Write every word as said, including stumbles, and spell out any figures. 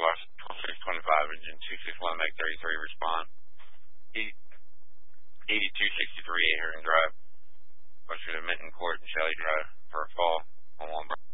West, twelve six twenty-five, engine two six one, Meg thirty-three, respond. eighty-two sixty-three, Ahern Drive, closer to Minton Court and Shelley Drive for a call on one.